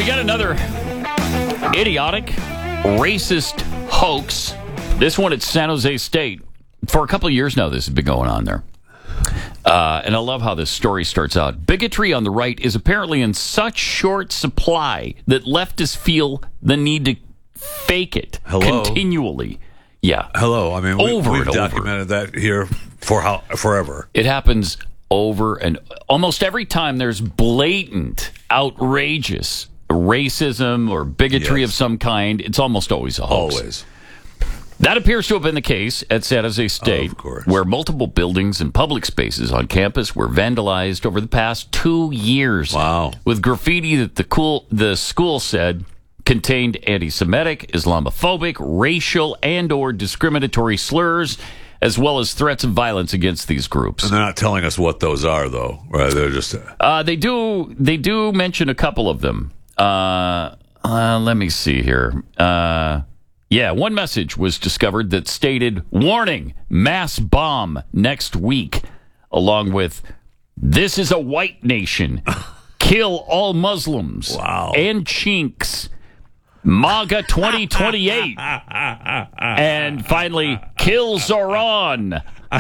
We got another idiotic, racist hoax. This one at San Jose State. For a couple of years now, this has been going on there. And I love how this story starts out. Bigotry on the right is apparently in such short supply that leftists feel the need to fake it continually. Yeah. Hello. I mean, we've and documented that here forever. It happens over and almost every time there's blatant, outrageous racism or bigotry of some kind. It's almost always a hoax. Always. That appears to have been the case at San Jose State, of course, where multiple buildings and public spaces on campus were vandalized over the past 2 years. Wow. With graffiti that the school said contained anti-Semitic, Islamophobic, racial, and or discriminatory slurs, as well as threats of violence against these groups. And they're not telling us what those are, though. Right? They're just... They do mention a couple of them. Let me see here. One message was discovered that stated, "Warning, mass bomb next week," along with, "This is a white nation. Kill all Muslims." Wow. And chinks. MAGA 2028. And finally, "Kill Zoran."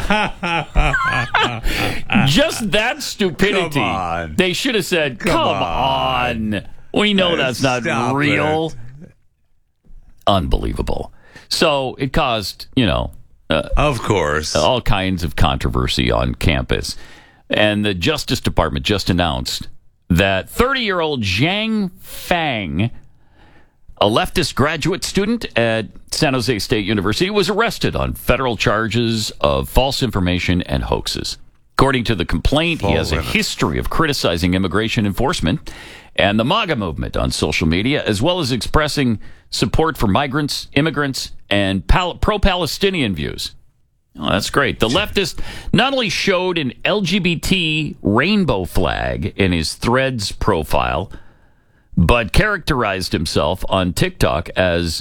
Just that stupidity. Come on. They should have said, come on. We know that's not real. It. Unbelievable. So it caused, of course, all kinds of controversy on campus. And the Justice Department just announced that 30-year-old Zhang Fang, a leftist graduate student at San Jose State University, was arrested on federal charges of false information and hoaxes. According to the complaint, he has a history of criticizing immigration enforcement and the MAGA movement on social media, as well as expressing support for migrants, immigrants, and pro-Palestinian views. Oh, that's great. The leftist not only showed an LGBT rainbow flag in his Threads profile, but characterized himself on TikTok as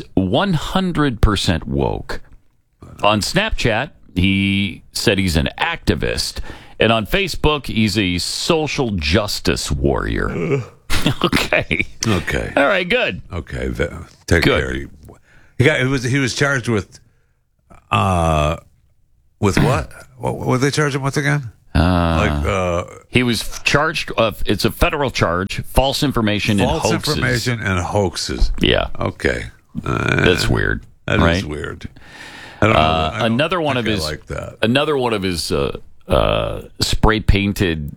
100% woke. On Snapchat, he said he's an activist. And on Facebook, he's a social justice warrior. Okay. All right, good. Okay, take care. He was charged with what? What were they charge him with again? He was charged of, it's a federal charge, false information and hoaxes. False information and hoaxes. Yeah. Okay. That's weird. That right? is weird. I don't know. Another one of his spray painted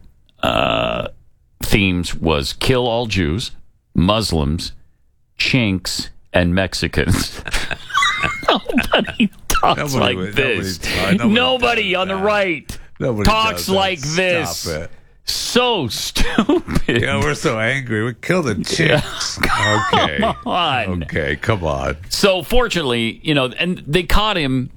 themes was "Kill all Jews, Muslims, chinks, and Mexicans." Nobody talks like this. Nobody on the right talks like this. Stop it. So stupid. Yeah, we're so angry. We killed the chinks. Okay. Come on. Okay, come on. So fortunately, and they caught him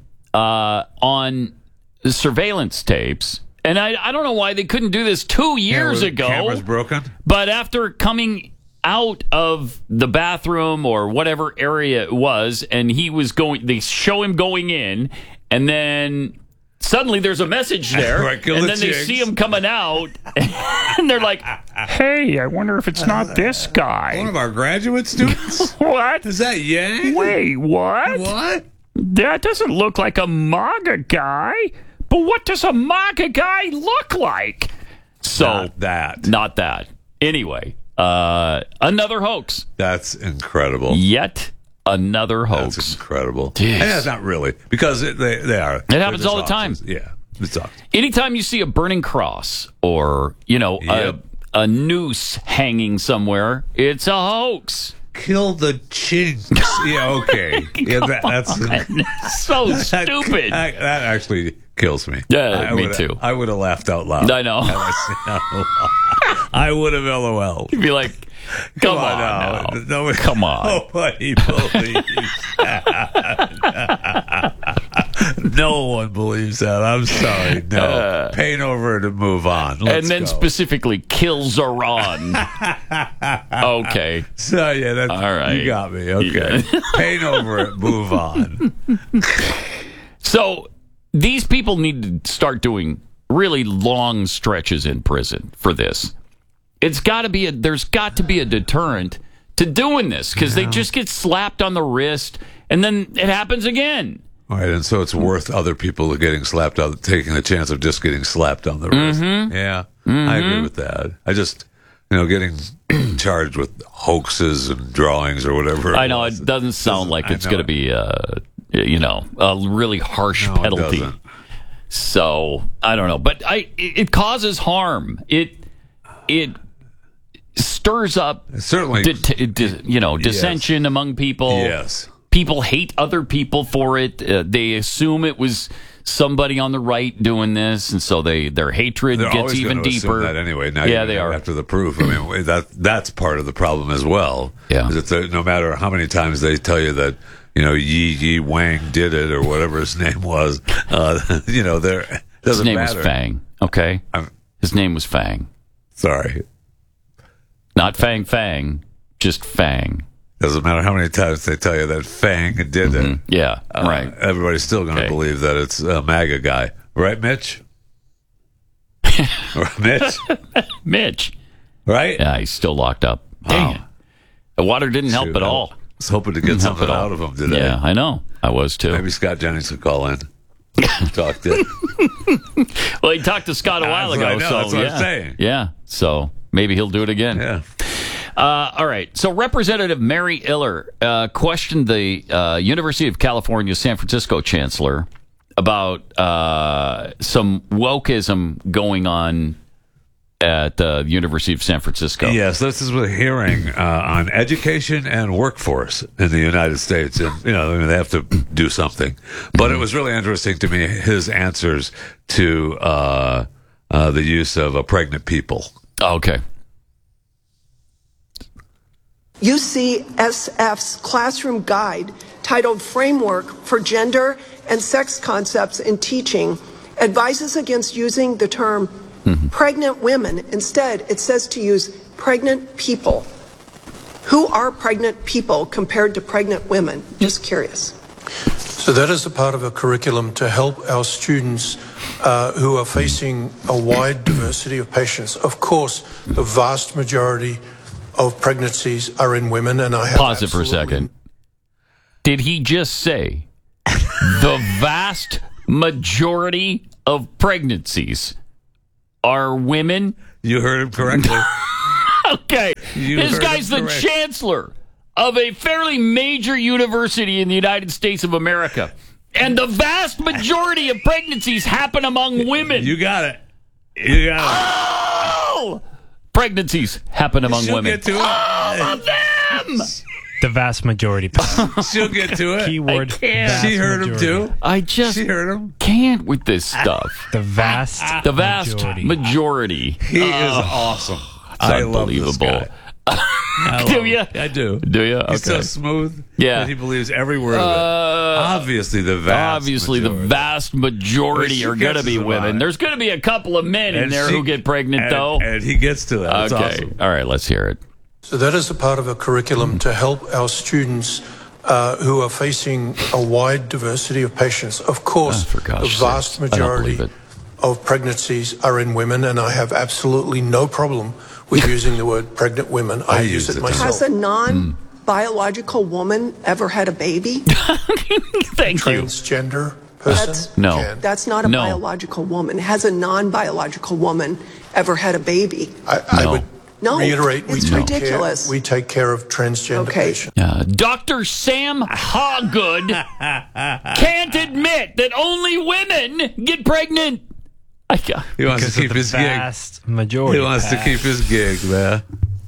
on surveillance tapes. And I don't know why they couldn't do this 2 years ago. Camera's broken. But after coming out of the bathroom or whatever area it was, and they show him going in, and then suddenly there's a message there, Right, and then they see him coming out, and they're like, "Hey, I wonder if it's not this guy." One of our graduate students? What? Is that Yang? Wait, what? What? That doesn't look like a MAGA guy. But what does a MAGA guy look like? So Not that. Anyway, another hoax. That's incredible. Yet another hoax. That's incredible. Jeez. And that's not really, because they are. It happens all the time. Yeah. It sucks. Anytime you see a burning cross or, a noose hanging somewhere, it's a hoax. Kill the chinks. Yeah, okay. Yeah, that's so stupid. That actually kills me. Yeah, me too. I would have laughed out loud. I know. I would have LOL. You'd be like, come on now. Come on. Nobody believes that. No one believes that. I'm sorry. No. Paint over to move on. Let's go. Specifically, kill Zoran. Okay. So, yeah, that's all right. You got me. Okay. Paint over it. Move on. So, these people need to start doing really long stretches in prison for this. There's got to be a deterrent to doing this because they just get slapped on the wrist and then it happens again. Right, and so it's worth other people getting slapped on, taking the chance of just getting slapped on the wrist. Yeah, I agree with that. I just, getting charged with hoaxes and drawings or whatever. I know it doesn't sound like it's going to be, a really harsh penalty. So I don't know, but it causes harm. It stirs up certainly dissension among people. Yes. People hate other people for it. They assume it was somebody on the right doing this, and so their hatred gets even deeper. That anyway, they are after the proof. I mean, that's part of the problem as well. Yeah, is that no matter how many times they tell you that Yi Wang did it or whatever his name was, there doesn't his name matter. was Fang. Okay, his name was Fang. Sorry, not Fang, just Fang. Doesn't matter how many times they tell you that Fang did it. Yeah, right. Everybody's still going to believe that it's a MAGA guy. Right, Mitch? Mitch. Right? Yeah, he's still locked up. Dang it. The water didn't help at all. I was hoping to get something out of him today. Yeah, I know. I was too. Maybe Scott Jennings could call in. Talk to Well, he talked to Scott a while ago. That's what I'm saying. Yeah, so maybe he'll do it again. Yeah. All right. So Representative Mary Iller questioned the University of California San Francisco chancellor about some wokeism going on at the University of San Francisco. Yes, this is a hearing on education and workforce in the United States. And, they have to do something. But it was really interesting to me, his answers to the use of pregnant people. Okay. UCSF's classroom guide titled Framework for Gender and Sex Concepts in Teaching advises against using the term pregnant women. Instead, it says to use pregnant people. Who are pregnant people compared to pregnant women? Just curious. So that is a part of a curriculum to help our students who are facing a wide diversity of patients. Of course, the vast majority of pregnancies are in women, and I have pause it for a second. Did he just say the vast majority of pregnancies are women? You heard him correctly. Okay. This guy's the chancellor of a fairly major university in the United States of America. And the vast majority of pregnancies happen among women. You got it. Oh! Pregnancies happen among women. Get to it. All of them! The vast majority. She'll get to it. Keyword. She heard him too. She heard him. Can't with this stuff. The vast majority. He is awesome. I love this guy. Do you? I do. Do you? Okay. He's so smooth. Yeah. That he believes every word of it. Obviously, the vast majority are going to be women. There's going to be a couple of men in there who get pregnant, though. And he gets to that. It's okay. Awesome. All right, let's hear it. So that is a part of a curriculum to help our students who are facing a wide diversity of patients. Of course, the vast majority of pregnancies are in women, and I have absolutely no problem with using the word pregnant women. I use it myself. Has a non-biological woman ever had a baby? Thank you. Transgender person? That's not a biological woman. Has a non-biological woman ever had a baby? I would reiterate, it's ridiculous. We take care of transgender patients. Dr. Sam Hoggood can't admit that only women get pregnant. He wants to keep his gig. Majority. He wants to keep his gig, man.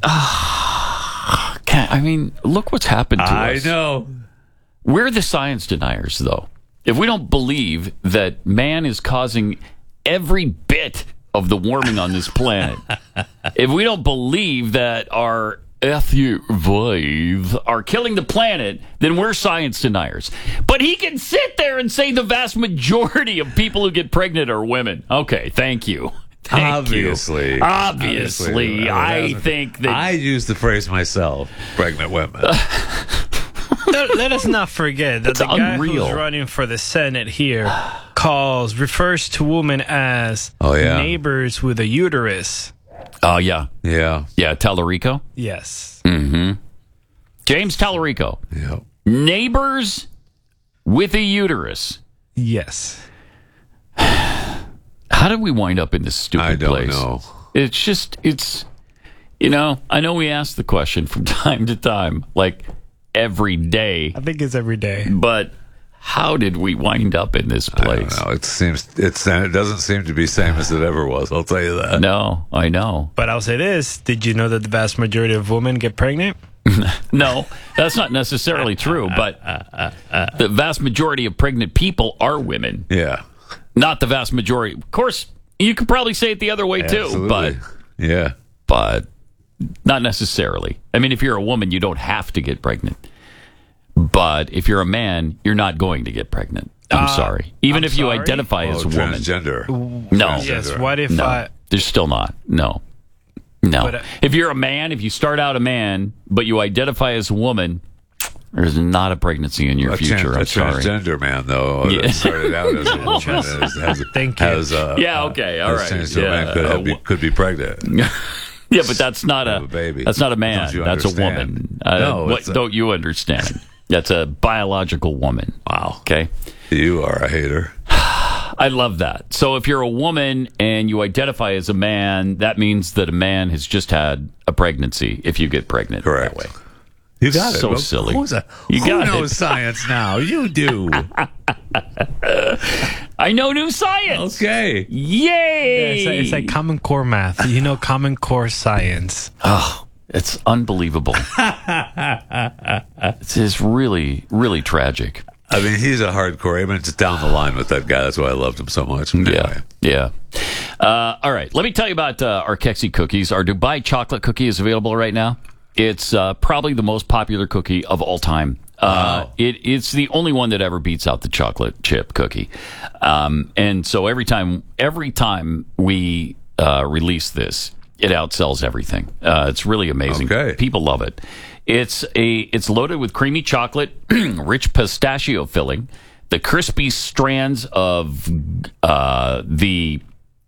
I mean, look what's happened to us. I know. We're the science deniers, though. If we don't believe that man is causing every bit of the warming on this planet, if we don't believe that our waves are killing the planet, then we're science deniers. But he can sit there and say the vast majority of people who get pregnant are women. Okay, thank you. Obviously. I think that I use the phrase myself, pregnant women. Let us not forget that the guy unreal. who's running for the Senate here refers to women as neighbors with a uterus. Oh, yeah. Yeah. Yeah, Tallarico? Yes. Mm-hmm. James Tallarico. Yep. Neighbors with a uterus. Yes. How did we wind up in this stupid place? I don't know. It's I know we ask the question from time to time, like every day. I think it's every day. But how did we wind up in this place? I don't know. It doesn't seem to be same as it ever was. I'll tell you that. No, I know. But I'll say this: did you know that the vast majority of women get pregnant? No, that's not necessarily true. But the vast majority of pregnant people are women. Yeah. Not the vast majority. Of course, you could probably say it the other way too. Absolutely. But not necessarily. I mean, if you're a woman, you don't have to get pregnant. But if you're a man, you're not going to get pregnant. I'm sorry. Even if you identify as a woman. Transgender. No. Yes. What if there's still not. No. But, if you're a man, if you start out a man, but you identify as a woman, there's not a pregnancy in your future. I'm sorry. A transgender man, though, that started out as a woman. Thank you. Okay, all right. Changed to a man could be pregnant. Yeah, but that's not a baby. That's not a man. That's a woman. What don't you understand? That's a biological woman. Wow. Okay. You are a hater. I love that. So if you're a woman and you identify as a man, that means that a man has just had a pregnancy if you get pregnant. Correct. That way. You got so it. silly. Who knows it. science now? You do. I know new science. Okay. Yay! Yeah, it's like Common Core math. You know Common Core science. Oh, it's unbelievable. It's really, really tragic. I mean, he's a hardcore. I mean, it's down the line with that guy. That's why I loved him so much. Anyway. Yeah. All right. Let me tell you about our Kexi cookies. Our Dubai chocolate cookie is available right now. It's probably the most popular cookie of all time. Wow. It's the only one that ever beats out the chocolate chip cookie. And so every time we release this, it outsells everything. It's really amazing. Okay. People love it. It's loaded with creamy chocolate, rich pistachio filling, the crispy strands of the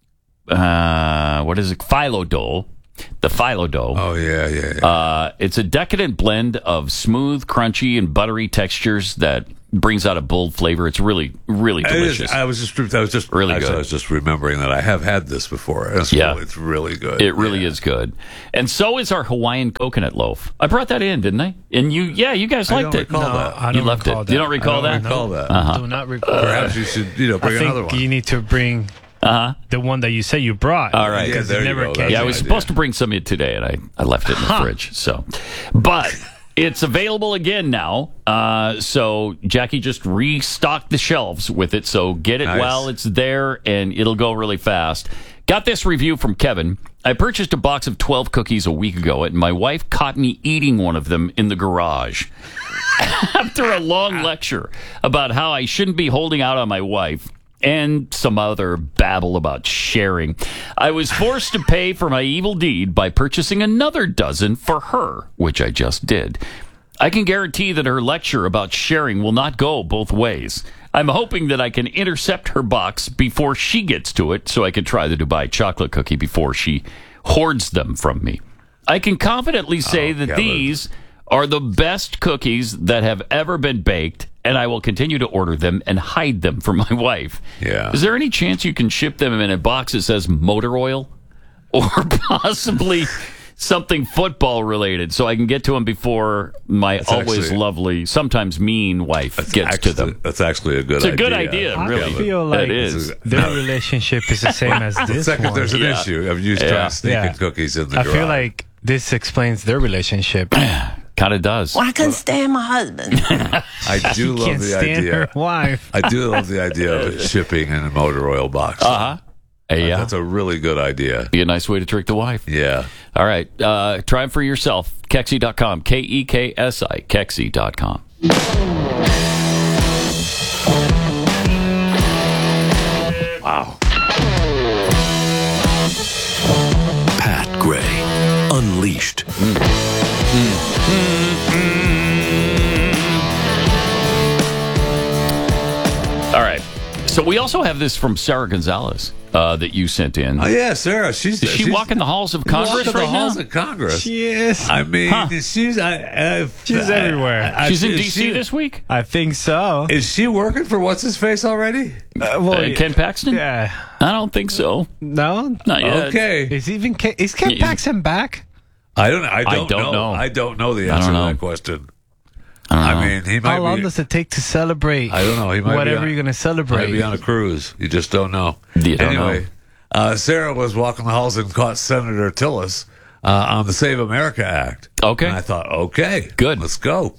phyllo dough. The phyllo dough. Oh, yeah. It's a decadent blend of smooth, crunchy, and buttery textures that brings out a bold flavor. It's really, really delicious. I was just really good. I was just remembering that I have had this before. It's really good. It really is good. And so is our Hawaiian coconut loaf. I brought that in, didn't I? And you guys liked it. I don't left recall it. that. You don't recall that? I don't recall that. Uh-huh. Do not recall. Perhaps you should, bring another one. You need to bring the one that you said you brought. All right. Because there it you never go. came. Yeah, I was supposed to bring some in today, and I left it in the fridge. So, but it's available again now. So Jackie just restocked the shelves with it. So get it while it's there, and it'll go really fast. Got this review from Kevin. I purchased a box of 12 cookies a week ago, and my wife caught me eating one of them in the garage. After a long lecture about how I shouldn't be holding out on my wife, and some other babble about sharing, I was forced to pay for my evil deed by purchasing another dozen for her, which I just did. I can guarantee that her lecture about sharing will not go both ways. I'm hoping that I can intercept her box before she gets to it so I can try the Dubai chocolate cookie before she hoards them from me. I can confidently say that these are the best cookies that have ever been baked, and I will continue to order them and hide them from my wife. Yeah. Is there any chance you can ship them in a box that says motor oil? Or possibly something football related so I can get to them before my lovely, sometimes mean wife gets to them. That's actually a good idea. It's a good idea, really. I feel like their relationship is the same as this one. There's an issue of you trying to sneak in cookies in the garage. I feel like this explains their relationship. Kind of does. Well, I couldn't stand my husband. I do love the idea. Her wife. I do love the idea of shipping in a motor oil box. Yeah. That's a really good idea. Be a nice way to trick the wife. Yeah. All right. Try them for yourself. Kexi.com. Kexi. Kexi.com. Wow. Pat Gray, Unleashed. All right. So we also have this from Sarah Gonzalez. that you sent in. Oh yeah, Sarah. Is she walking the halls of Congress right now? The halls of Congress. She is. I mean, she's everywhere. She's in D.C. this week? I think so. Is she working for what's-his-face already? Ken Paxton? Yeah. I don't think so. No? Not yet. Okay. Is Ken Paxton back? I don't know. I don't know the answer to that question. I mean, he might How long does it take to celebrate? I don't know. He might whatever you're going to celebrate. Might be on a cruise. You just don't know. You don't anyway, Sarah was walking the halls and caught Senator Tillis on the Save America Act. Okay. And I thought, okay, good. Let's go.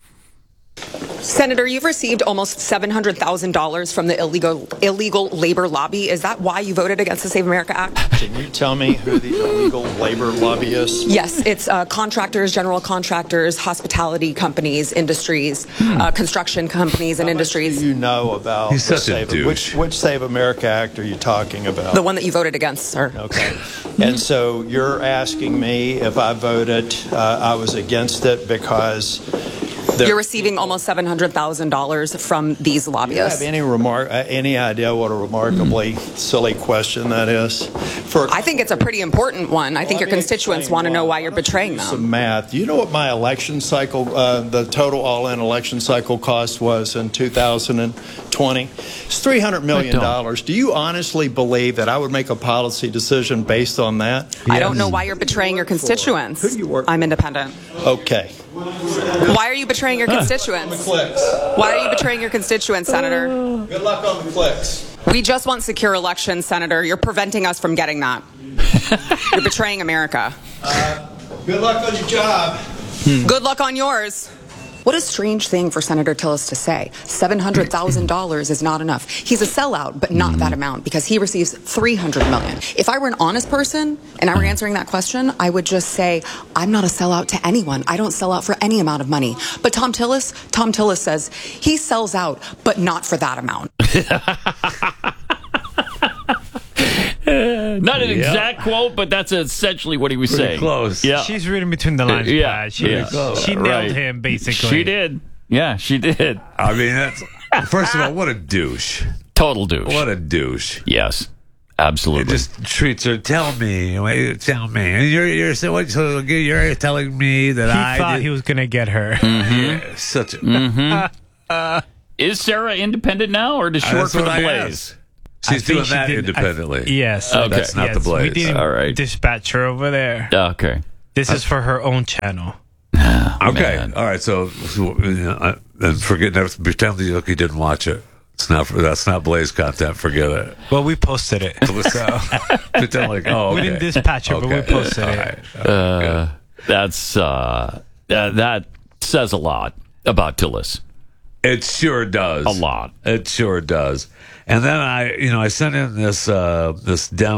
Senator, you've received almost $700,000 from the illegal labor lobby. Is that why you voted against the Save America Act? Can you tell me who the illegal labor lobby is? Yes, it's contractors, general contractors, hospitality companies, industries, construction companies and industries. What do you know about He's such a douche. Which Save America Act are you talking about? The one that you voted against, sir. Okay. And so you're asking me if I voted, I was against it because... You're receiving almost $700,000 from these lobbyists. Do you have any idea what a remarkably silly question that is? I think it's a pretty important one. I think your constituents want to know why you're betraying them. Some math. Do you know what my election cycle, the total all-in election cycle cost was in 2020? It's $300 million. Do you honestly believe that I would make a policy decision based on that? I don't know why you're betraying your constituents. Who do you work for? I'm independent. Okay. Why are you betraying your constituents? Why are you betraying your constituents, Senator? Good luck on the clicks. We just want secure elections, Senator. You're preventing us from getting that. You're betraying America. Good luck on your job. Good luck on yours. What a strange thing for Senator Tillis to say. $700,000 is not enough. He's a sellout, but not that amount, because he receives $300 million. If I were an honest person and I were answering that question, I would just say, I'm not a sellout to anyone. I don't sell out for any amount of money. But Tom Tillis says he sells out, but not for that amount. Not an exact quote, but that's essentially what he was saying. Close. Yeah. She's reading between the lines. Yeah. She nailed him, basically. She did. Yeah, she did. I mean, first of all, what a douche. Total douche. What a douche. Yes. Absolutely. It just treats her. Tell me. And you're telling me that he thought he was going to get her. Yeah, such a. Is Sarah independent now, or does she work for the Blaze? She's doing that independently. Yes. Okay. That's not the Blaze. We didn't All right. dispatch her over there. Okay. This is for her own channel. Okay. Man. All right. So then pretend that you didn't watch it. That's not Blaze content. Forget it. Well, we posted it. So. Pretend like, okay. We didn't dispatch her, but we posted it. Right. That says a lot about Tillis. It sure does. A lot. It sure does. And then I sent in this Dem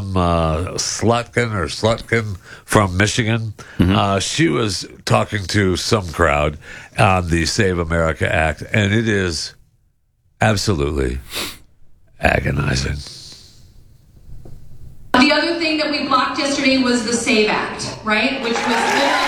Slutkin from Michigan. Mm-hmm. She was talking to some crowd on the Save America Act, and it is absolutely agonizing. The other thing that we blocked yesterday was the SAVE Act, right? Which was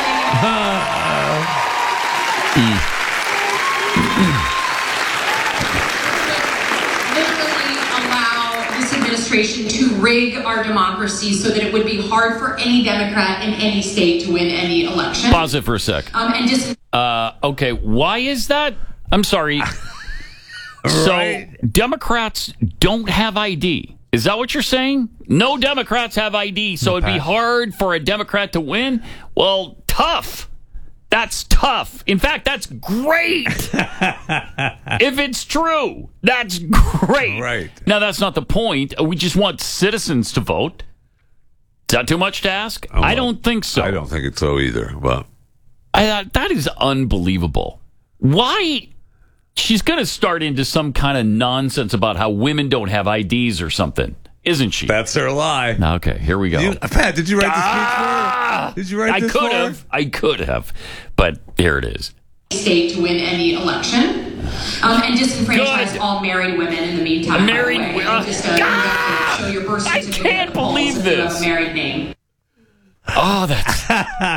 literally allow this administration to rig our democracy so that it would be hard for any Democrat in any state to win any election. Pause it for a sec. Okay, why is that? I'm sorry. Right. So Democrats don't have ID. Is that what you're saying? No Democrats have ID, so it'd be hard for a Democrat to win? Well, tough. That's tough. In fact, that's great. If it's true, that's great. Right. Now, that's not the point. We just want citizens to vote. Is that too much to ask? I don't think so. I don't think it's so either. But that is unbelievable. Why? She's going to start into some kind of nonsense about how women don't have IDs or something, isn't she? that's her lie. Okay, here we go. Pat, did you write this speech for her? Did you write this for her? I could have, but here it is. State to win any election and disenfranchise all married women in the meantime. Married women. Just you have to show your birth certificate. I can't believe this. A married name. Oh, that's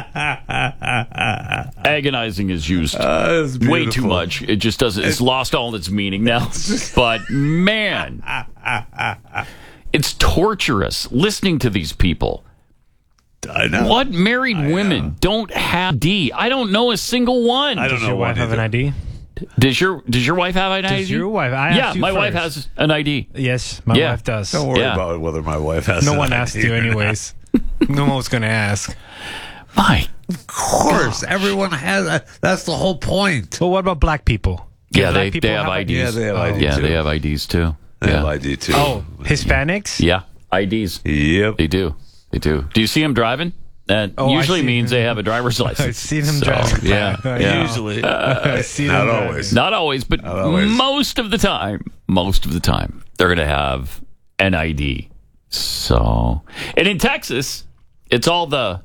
agonizing is used way too much. It just doesn't. It's lost all its meaning now. But man, It's torturous listening to these people. I know. What married women don't have ID? I don't know a single one. I don't Does know your wife have an ID? Does your wife have an ID? Does your wife? Yeah, my wife has an ID. Yes, my wife does. Don't worry about whether my wife has No an one ID asked you or not. anyways. No one was going to ask. My Of course, everyone has that. That's the whole point. Well, what about black people? Yeah, Black they people have IDs. Yeah, they have ID Yeah, too. they have IDs too. They have ID too. Oh, Hispanics? Yeah, IDs. Yep. They do. They do. Do you see them driving? That Oh, I usually see means them. they have a driver's license. I've seen them driving. Yeah. Usually. I see Not them driving. always. Not always, but always. most of the time, they're going to have an ID. So, and in Texas, it's all the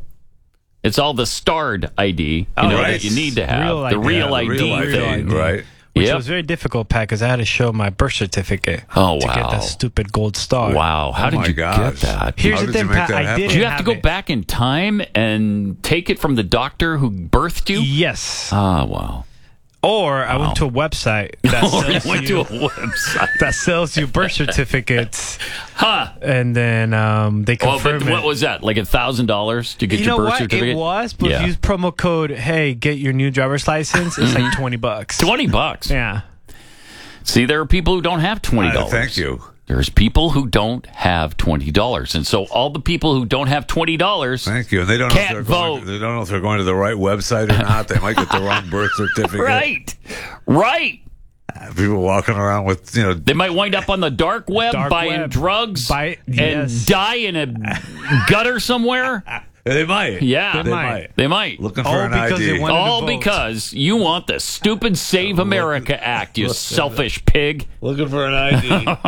starred ID, Oh, that right. you need to have Real the ID. real Yeah, ID the real ID, thing, right? Which Yep. was very difficult, Pat, because I had to show my birth certificate Oh, to get wow. that stupid gold star. Wow, how Oh did my you gosh. get that? Here's How the did you thing, make Pat. that I happen? didn't Do you have to go it. back in time and take it from the doctor who birthed you? Yes. Ah, wow. Or I went to a website that Or you sells went to you, a website. that sells you birth certificates, Huh. and then they Well, confirm but it. what was that? Like $1,000 to get You your know birth what? certificate? It was, but Yeah. if you use promo code, hey, get your new driver's license, it's like $20. $20. Yeah. See, there are people who don't have $20. Thank you. There's people who don't have $20. And so all the people who don't have $20 Thank you. And they don't Can't know if they're vote. Going, they don't know if they're going to the right website or not. They might get the wrong birth certificate. Right. People walking around with, They might wind up on the dark web Dark buying web. drugs Yes. and die in a gutter somewhere. they might. Yeah. They might. They might. Looking All for an because ID. they wanted All to vote. because you want the stupid Save America Act, you selfish pig. Looking for an ID.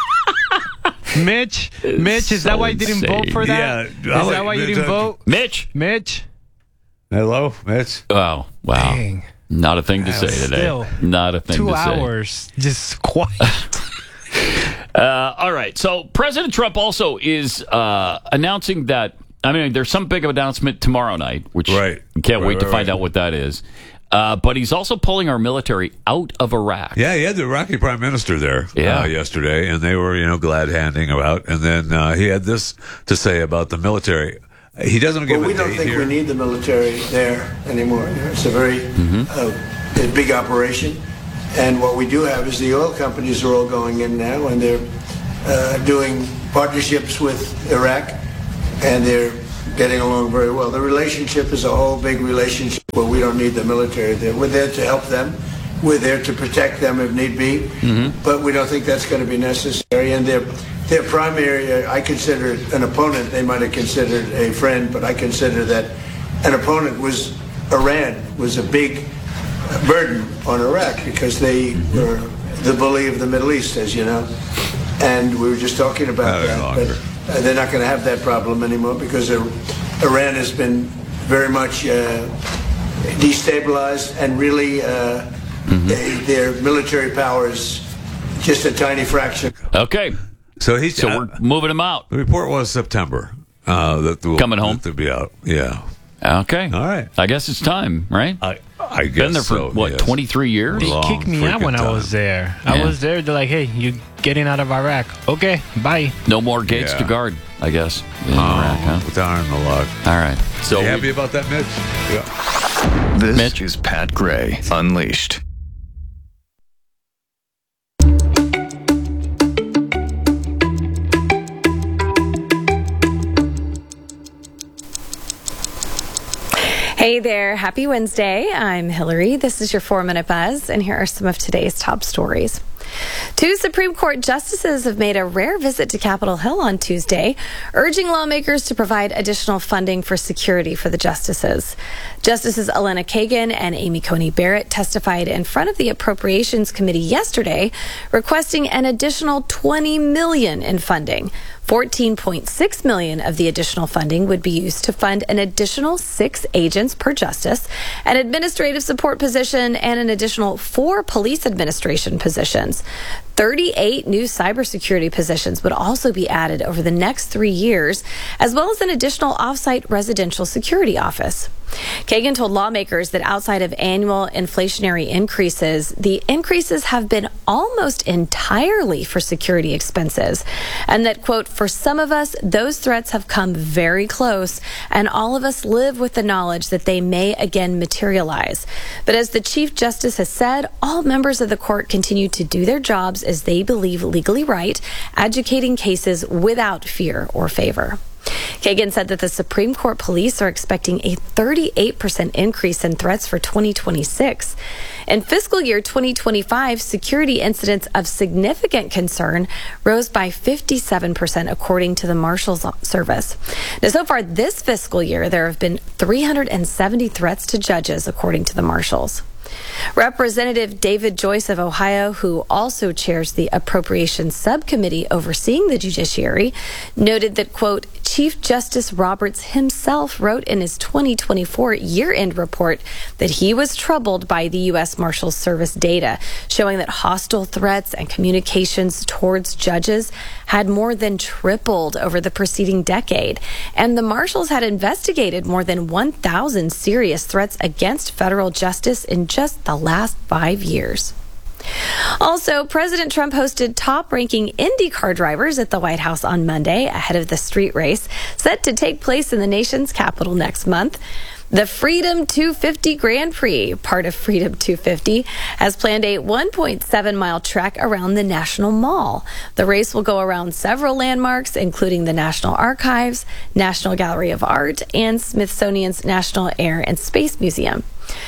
Mitch, is so that why you didn't insane. vote for that? Yeah. Is that why you didn't vote? Mitch. Hello, Mitch. Oh, wow. Dang. Not a thing to say today. Still, Not a thing 2 to say. hours, just quiet. All right. So President Trump also is announcing that, there's some big announcement tomorrow night, which Right. can't wait to Right. find out what that is. But he's also pulling our military out of Iraq. Yeah, he had the Iraqi prime minister there yesterday, and they were, glad handing about. And then he had this to say about the military. He doesn't give Well, a we don't date think here. we need the military there anymore. It's a very a big operation. And what we do have is the oil companies are all going in now, and they're doing partnerships with Iraq, and they're getting along very well. The relationship is a whole big relationship where we don't need the military there. We're there to help them. We're there to protect them if need be, but we don't think that's going to be necessary. And their primary, I consider an opponent. They might have considered a friend, but I consider that an opponent was Iran, was a big burden on Iraq because they were the bully of the Middle East, as you know. And we were just talking about that. But they're not going to have that problem anymore because Iran has been very much destabilized, and really their military power is just a tiny fraction. Okay. So we're moving him out. The report was September. Coming home? To be out. Yeah. Okay. All right. I guess it's time, right? I guess Been there for, so, yes. 23 years? They kicked me out when I was there. I was there. They're like, hey, you getting out of Iraq. Okay, bye. No more gates to guard, I guess, in Iraq, huh? Down in the log. All right. So you happy about that, Mitch? Yeah. This is Pat Gray Unleashed. Hey there, happy Wednesday. I'm Hillary. This is your 4-Minute Buzz, and here are some of today's top stories. 2 Supreme Court justices have made a rare visit to Capitol Hill on Tuesday, urging lawmakers to provide additional funding for security for the justices. Justices Elena Kagan and Amy Coney Barrett testified in front of the Appropriations Committee yesterday, requesting an additional $20 million in funding. $14.6 million of the additional funding would be used to fund an additional 6 agents per justice, an administrative support position, and an additional 4 police administration positions. 38 new cybersecurity positions would also be added over the next 3 years, as well as an additional off-site residential security office. Kagan told lawmakers that outside of annual inflationary increases, the increases have been almost entirely for security expenses. And that, quote, for some of us, those threats have come very close, and all of us live with the knowledge that they may again materialize. But as the Chief Justice has said, all members of the court continue to do their jobs as they believe legally right, adjudicating cases without fear or favor. Kagan said that the Supreme Court police are expecting a 38% increase in threats for 2026. In fiscal year 2025, security incidents of significant concern rose by 57%, according to the Marshals Service. Now, so far this fiscal year, there have been 370 threats to judges, according to the Marshals. Representative David Joyce of Ohio, who also chairs the Appropriations Subcommittee overseeing the judiciary, noted that, quote, Chief Justice Roberts himself wrote in his 2024 year-end report that he was troubled by the U.S. Marshals Service data, showing that hostile threats and communications towards judges had more than tripled over the preceding decade. And the Marshals had investigated more than 1,000 serious threats against federal justice in just the last 5 years. Also, President Trump hosted top-ranking IndyCar drivers at the White House on Monday ahead of the street race set to take place in the nation's capital next month. The Freedom 250 Grand Prix, part of Freedom 250, has planned a 1.7-mile trek around the National Mall. The race will go around several landmarks, including the National Archives, National Gallery of Art, and Smithsonian's National Air and Space Museum.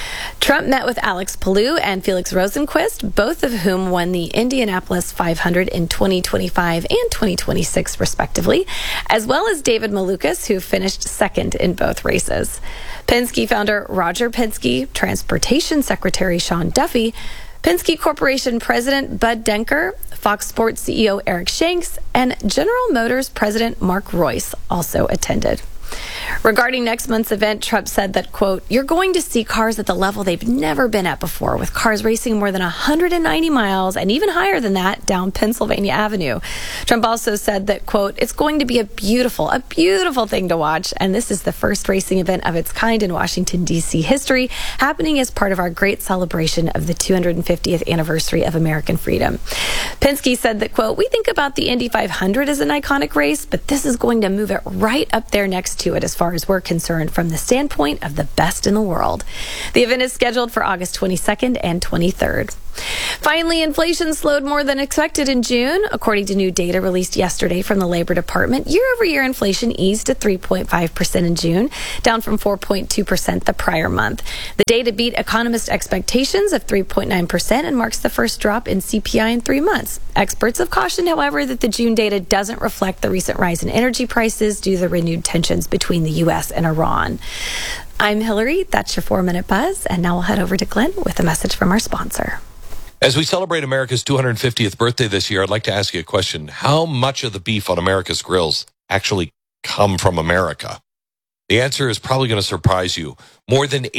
Trump met with Alex Palou and Felix Rosenquist, both of whom won the Indianapolis 500 in 2025 and 2026, respectively, as well as David Malukas, who finished second in both races. Penske founder Roger Penske, Transportation Secretary Sean Duffy, Penske Corporation President Bud Denker, Fox Sports CEO Eric Shanks, and General Motors President Mark Royce also attended. Regarding next month's event, Trump said that, quote, you're going to see cars at the level they've never been at before, with cars racing more than 190 miles and even higher than that down Pennsylvania Avenue. Trump also said that, quote, it's going to be a beautiful thing to watch, and this is the first racing event of its kind in Washington, D.C. history, happening as part of our great celebration of the 250th anniversary of American freedom. Penske said that, quote, we think about the Indy 500 as an iconic race, but this is going to move it right up there next to it as far as we're concerned from the standpoint of the best in the world. The event is scheduled for August 22nd and 23rd. Finally, inflation slowed more than expected in June. According to new data released yesterday from the Labor Department, year-over-year inflation eased to 3.5% in June, down from 4.2% the prior month. The data beat economist expectations of 3.9% and marks the first drop in CPI in 3 months. Experts have cautioned, however, that the June data doesn't reflect the recent rise in energy prices due to the renewed tensions between the U.S. and Iran. I'm Hillary. That's your 4-Minute Buzz. And now we'll head over to Glenn with a message from our sponsor. As we celebrate America's 250th birthday this year, I'd like to ask you a question. How much of the beef on America's grills actually come from America? The answer is probably going to surprise you. More than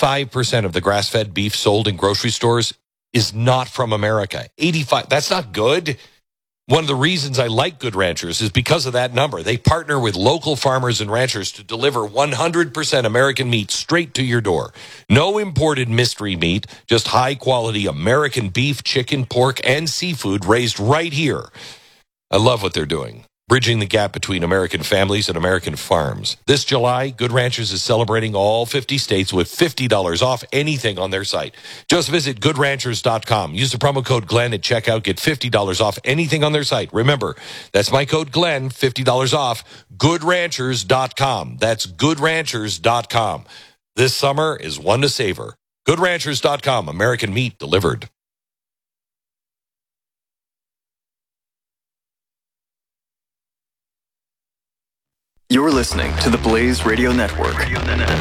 85% of the grass-fed beef sold in grocery stores is not from America. 85. That's not good. One of the reasons I like Good Ranchers is because of that number. They partner with local farmers and ranchers to deliver 100% American meat straight to your door. No imported mystery meat, just high-quality American beef, chicken, pork, and seafood raised right here. I love what they're doing, bridging the gap between American families and American farms. This July, Good Ranchers is celebrating all 50 states with $50 off anything on their site. Just visit GoodRanchers.com. Use the promo code Glenn at checkout. Get $50 off anything on their site. Remember, that's my code Glenn, $50 off. GoodRanchers.com. That's GoodRanchers.com. This summer is one to savor. GoodRanchers.com. American meat delivered. You're listening to the Blaze Radio Network.